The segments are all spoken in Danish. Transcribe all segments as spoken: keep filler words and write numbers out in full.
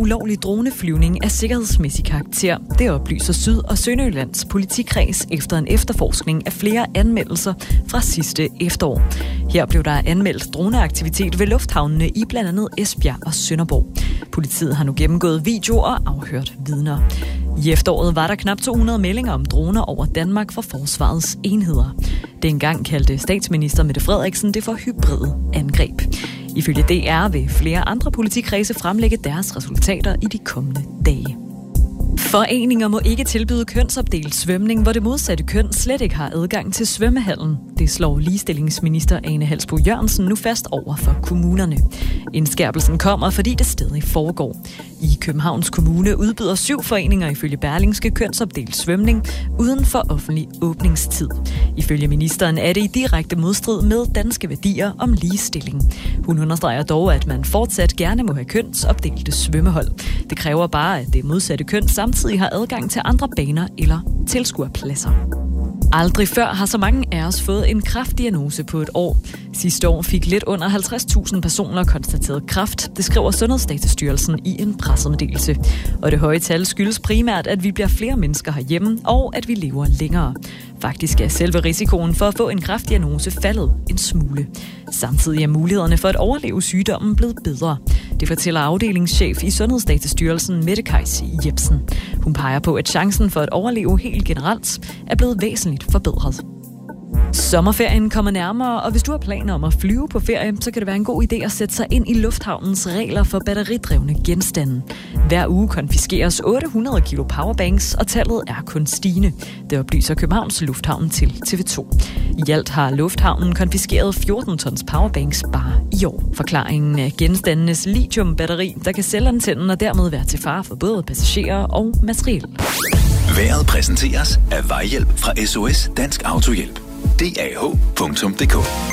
ulovlig droneflyvning af sikkerhedsmæssig karakter. Det oplyser Syd- og Sønderjyllands politikreds efter en efterforskning af flere anmeldelser fra sidste efterår. Her blev der anmeldt droneaktivitet ved lufthavnene i blandt andet Esbjerg og Sønderborg. Politiet har nu gennemgået video og afhørt vidner. I efteråret var der knap to hundrede meldinger om droner over Danmark fra forsvarets enheder. Dengang kaldte statsminister Mette Frederiksen det for hybride angreb. Ifølge D R vil flere andre politikredse fremlægge deres resultater i de kommende dage. Foreninger må ikke tilbyde kønsopdelt svømning, hvor det modsatte køn slet ikke har adgang til svømmehallen. Det slår ligestillingsminister Ane Halsboe Jørgensen nu fast over for kommunerne. Indskærpelsen kommer, fordi det stadig foregår. I Københavns Kommune udbyder syv foreninger ifølge Berlingske kønsopdelt svømning uden for offentlig åbningstid. Ifølge ministeren er det i direkte modstrid med danske værdier om ligestilling. Hun understreger dog, at man fortsat gerne må have kønsopdelte svømmehold. Det kræver bare, at det modsatte køn samtidig har adgang til andre baner eller tilskuerpladser. Aldrig før har så mange af os fået en kræftdiagnose på et år. Sidste år fik lidt under halvtreds tusind personer konstateret kræft, det skriver Sundhedsdatastyrelsen i en pressemeddelelse. Og det høje tal skyldes primært, at vi bliver flere mennesker herhjemme, og at vi lever længere. Faktisk er selve risikoen for at få en kræftdiagnose faldet en smule. Samtidig er mulighederne for at overleve sygdommen blevet bedre. Det fortæller afdelingschef i Sundhedsdatastyrelsen Mette Kajs Jebsen. Hun peger på, at chancen for at overleve helt generelt er blevet væsentligt forbedret. Sommerferien kommer nærmere, og hvis du har planer om at flyve på ferie, så kan det være en god idé at sætte sig ind i lufthavnens regler for batteridrevne genstande. Hver uge konfiskeres otte hundrede kilo powerbanks, og tallet er kun stigende. Det oplyser Københavns Lufthavn til T V to. I alt har lufthavnen konfiskeret fjorten tons powerbanks bare i år. Forklaringen er genstandenes lithiumbatteri, der kan sælge antennen og dermed være til fare for både passagerer og materiel. Vejret præsenteres af Vejhjælp fra S O S Dansk Autohjælp. D A H punktum d k.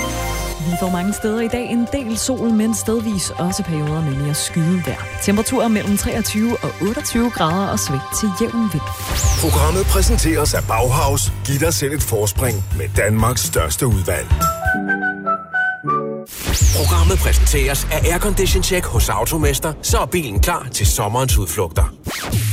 Vi får mange steder i dag en del sol, men stedvis også perioder med mere skyet vejr. Temperaturer mellem treogtyve og otteogtyve grader og sving til jævn vind. Programmet præsenteres af Bauhaus. Giv dig selv et forspring med Danmarks største udvalg. Programmet præsenteres af Aircondition Check hos Automester, så er bilen klar til sommerens udflugter.